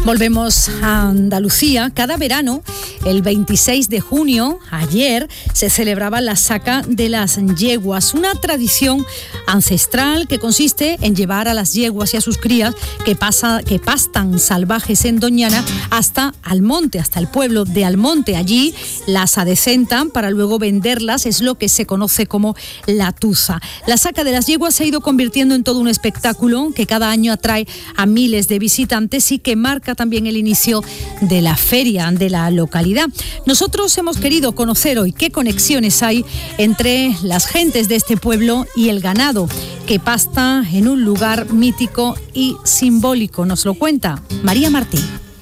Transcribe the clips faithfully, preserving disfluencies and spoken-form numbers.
Volvemos a Andalucía. Cada verano, el veintiséis de junio, ayer, se celebraba la saca de las yeguas, una tradición ancestral que consiste en llevar a las yeguas y a sus crías que, pasa, que pastan salvajes en Doñana hasta Almonte, hasta el pueblo de Almonte. Allí las adecentan para luego venderlas, es lo que se conoce como la tuza. La saca de las yeguas se ha ido convirtiendo en todo un espectáculo que cada año atrae a miles de visitantes y que marca también el inicio de la feria de la localidad. Nosotros hemos querido conocer hoy qué conexiones hay entre las gentes de este pueblo y el ganado que pasta en un lugar mítico y simbólico. Nos lo cuenta María Martín.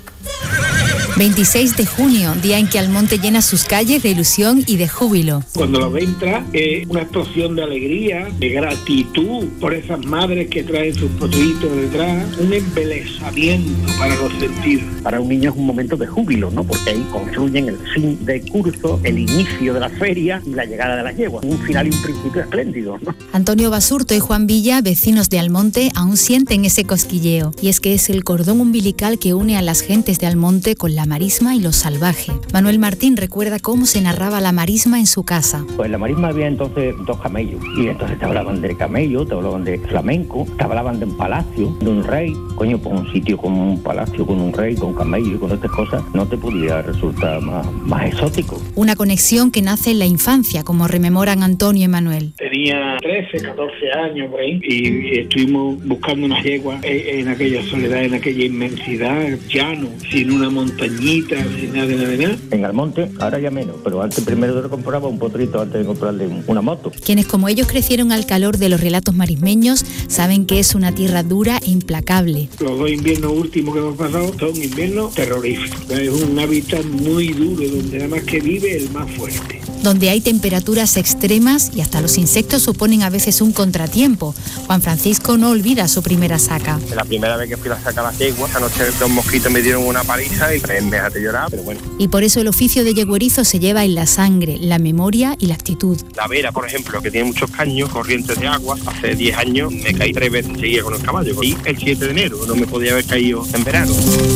veintiséis de junio, día en que Almonte llena sus calles de ilusión y de júbilo. Cuando lo ve entrar es una explosión de alegría, de gratitud por esas madres que traen sus potritos detrás, un embelesamiento para los sentidos. Para un niño es un momento de júbilo, ¿no? Porque ahí construyen el fin de curso, el inicio de la feria y la llegada de las yeguas. Un final y un principio espléndido, ¿no? Antonio Basurto y Juan Villa, vecinos de Almonte, aún sienten ese cosquilleo. Y es que es el cordón umbilical que une a las gentes de Almonte con la marisma y lo salvaje. Manuel Martín recuerda cómo se narraba la marisma en su casa. Pues en la marisma había entonces dos camellos, y entonces te hablaban del camello, te hablaban de flamenco, te hablaban de un palacio, de un rey. Coño, pues un sitio con un palacio, con un rey, con camello y con estas cosas, no te podía resultar más, más exótico. Una conexión que nace en la infancia, como rememoran Antonio y Manuel. Tenía trece, catorce años por ahí, y estuvimos buscando unas yeguas en, en aquella soledad, en aquella inmensidad, llano, sin una montañita, sin nada de nada de nada. En Almonte, ahora ya menos, pero antes primero yo compraba un potrito antes de comprarle una moto. Quienes como ellos crecieron al calor de los relatos marismeños saben que es una tierra dura e implacable. Los dos inviernos últimos que hemos pasado son inviernos terroríficos. Es un hábitat muy duro donde nada más que vive el más fuerte. Donde hay temperaturas extremas y hasta los insectos suponen a veces un contratiempo. Juan Francisco no olvida su primera saca. La primera vez que fui a sacar las yeguas, anoche dos mosquitos me dieron una paliza y me dejaste llorar, pero bueno. Y por eso el oficio de yeguerizo se lleva en la sangre, la memoria y la actitud. La Vera, por ejemplo, que tiene muchos caños, corrientes de agua, hace diez años me caí tres veces seguida con el caballo. Y el siete de enero, no me podía haber caído en verano.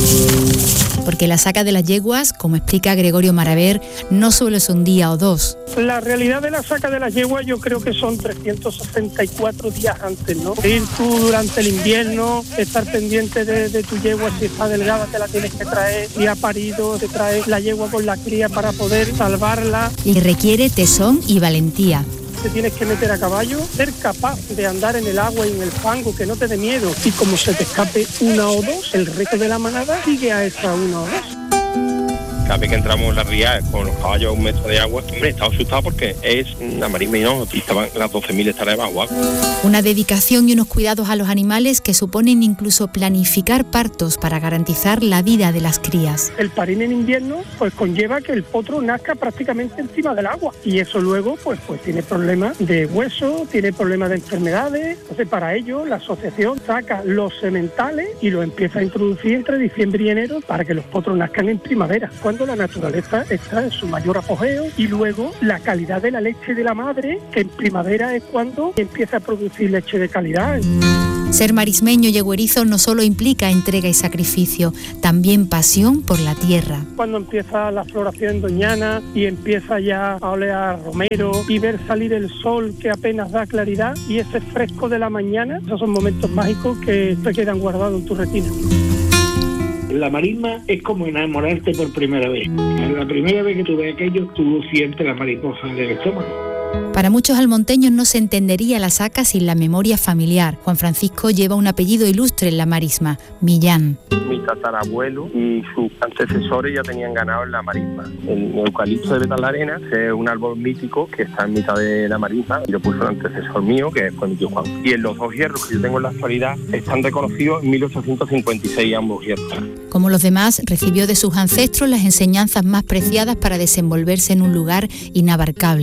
Porque la saca de las yeguas, como explica Gregorio Maraver, no solo es un día o dos. La realidad de la saca de las yeguas yo creo que son trescientos sesenta y cuatro días antes, ¿no? Ir tú durante el invierno, estar pendiente de, de tu yegua, si está delgada te la tienes que traer, si ha parido te traes la yegua con la cría para poder salvarla. Y requiere tesón y valentía. Te tienes que meter a caballo, ser capaz de andar en el agua y en el fango, que no te dé miedo. Y como se te escape una o dos, el resto de la manada sigue a esa una o dos. Cada vez que entramos en la ría con los caballos a un metro de agua, hombre, estaba asustado porque es una marisma y no, y estaban las doce mil hectáreas de agua. Una dedicación y unos cuidados a los animales que suponen incluso planificar partos para garantizar la vida de las crías. El parir en invierno pues conlleva que el potro nazca prácticamente encima del agua y eso luego pues, pues tiene problemas de hueso, tiene problemas de enfermedades. Entonces para ello la asociación saca los sementales y los empieza a introducir entre diciembre y enero para que los potros nazcan en primavera, cuando la naturaleza está en su mayor apogeo, y luego la calidad de la leche de la madre, que en primavera es cuando empieza a producir leche de calidad. Ser marismeño yeguerizo no solo implica entrega y sacrificio, también pasión por la tierra. Cuando empieza la floración en Doñana y empieza ya a olear romero y ver salir el sol que apenas da claridad y ese fresco de la mañana, esos son momentos mágicos que te quedan guardados en tu retina. La marisma es como enamorarte por primera vez. La primera vez que tú ves aquello, tú sientes la mariposa en el estómago. Para muchos almonteños no se entendería la saca sin la memoria familiar. Juan Francisco lleva un apellido ilustre en la marisma, Millán. Mi tatarabuelo y sus antecesores ya tenían ganado en la marisma. El eucalipto de Betalarena es un árbol mítico que está en mitad de la marisma y lo puso un antecesor mío, que fue mi tío Juan. Y en los dos hierros que yo tengo en la actualidad están reconocidos en mil ochocientos cincuenta y seis ambos hierros. Como los demás, recibió de sus ancestros las enseñanzas más preciadas para desenvolverse en un lugar inabarcable.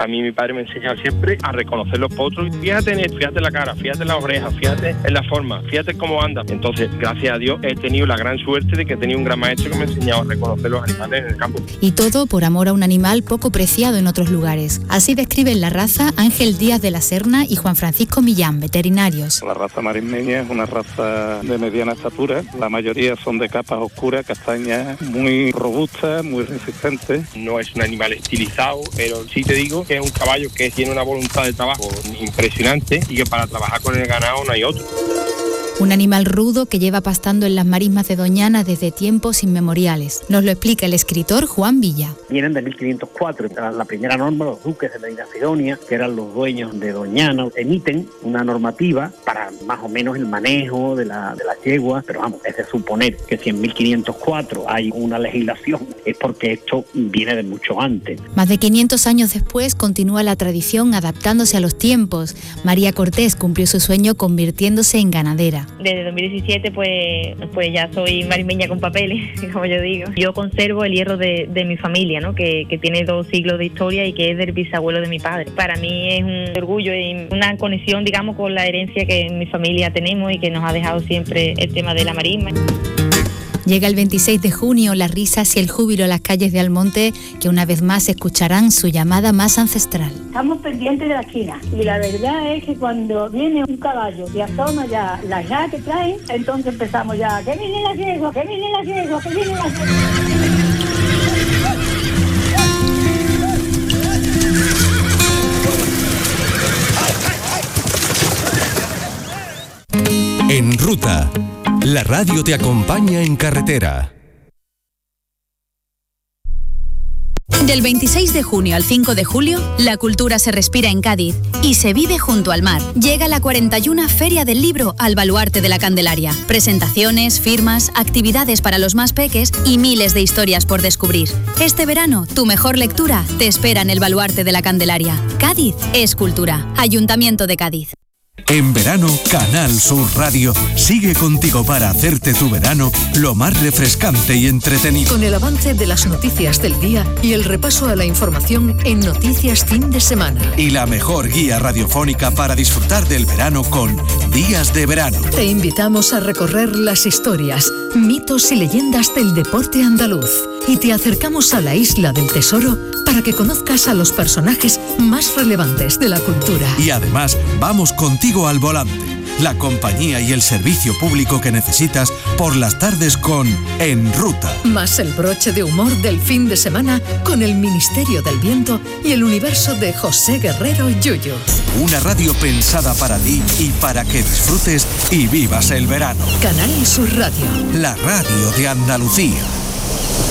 A mí mi padre me enseñaba siempre a reconocer los potros. Fíjate en él, fíjate en la cara, fíjate en las orejas, fíjate en la forma, fíjate cómo anda. Entonces, gracias a Dios, he tenido la gran suerte de que he tenido un gran maestro que me ha enseñado a reconocer los animales en el campo. Y todo por amor a un animal poco preciado en otros lugares. Así describen la raza Ángel Díaz de la Serna y Juan Francisco Millán, veterinarios. La raza marismeña es una raza de mediana estatura. La mayoría son de capas oscuras, castañas, muy robustas, muy resistentes. No es un animal estilizado, pero sí te digo que es un caballo que tiene una voluntad de trabajo impresionante y que para trabajar con el ganado no hay otro. Un animal rudo que lleva pastando en las marismas de Doñana desde tiempos inmemoriales. Nos lo explica el escritor Juan Villa. Vienen de mil quinientos cuatro, la primera norma, los duques de Medina Sidonia, que eran los dueños de Doñana, emiten una normativa para más o menos el manejo de la, de las yeguas, pero vamos, es de suponer que si en mil quinientos cuatro hay una legislación es porque esto viene de mucho antes. Más de quinientos años después continúa la tradición adaptándose a los tiempos. María Cortés cumplió su sueño convirtiéndose en ganadera. Desde dos mil diecisiete pues, pues ya soy marismeña con papeles, como yo digo. Yo conservo el hierro de, de mi familia, ¿no? que, que tiene dos siglos de historia y que es del bisabuelo de mi padre. Para mí es un orgullo y una conexión, digamos, con la herencia que en mi familia tenemos y que nos ha dejado siempre el tema de la marisma. Llega el veintiséis de junio, las risas y el júbilo a las calles de Almonte, que una vez más escucharán su llamada más ancestral. Estamos pendientes de la esquina y la verdad es que cuando viene un caballo y asoma ya la ya que traen, entonces empezamos ya, que viene la yegua, que viene la yegua, que viene la yegua. En Ruta, la radio te acompaña en carretera. Del veintiséis de junio al cinco de julio, la cultura se respira en Cádiz y se vive junto al mar. Llega la cuarenta y una Feria del Libro al Baluarte de la Candelaria. Presentaciones, firmas, actividades para los más peques y miles de historias por descubrir. Este verano, tu mejor lectura te espera en el Baluarte de la Candelaria. Cádiz es cultura. Ayuntamiento de Cádiz. En verano, Canal Sur Radio sigue contigo para hacerte tu verano lo más refrescante y entretenido. Con el avance de las noticias del día y el repaso a la información en Noticias Fin de Semana. Y la mejor guía radiofónica para disfrutar del verano con Días de Verano. Te invitamos a recorrer las historias, mitos y leyendas del deporte andaluz. Y te acercamos a la Isla del Tesoro para que conozcas a los personajes más relevantes de la cultura. Y además, vamos contigo al volante, la compañía y el servicio público que necesitas por las tardes con En Ruta. Más el broche de humor del fin de semana con el Ministerio del Viento y el universo de José Guerrero Yuyu. Una radio pensada para ti y para que disfrutes y vivas el verano. Canal Sur Radio. La radio de Andalucía.